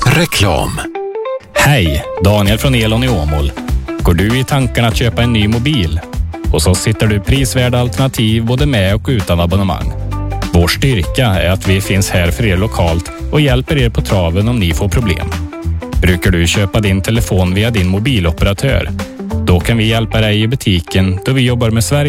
Reklam. Hej, Daniel från Elon i Åmål. Går du i tanken att köpa en ny mobil? Hos oss hittar du prisvärda alternativ både med och utan abonnemang. Vår styrka är att vi finns här för er lokalt och hjälper er på traven om ni får problem. Brukar du köpa din telefon via din mobiloperatör? Då kan vi hjälpa dig i butiken då vi jobbar med Sverige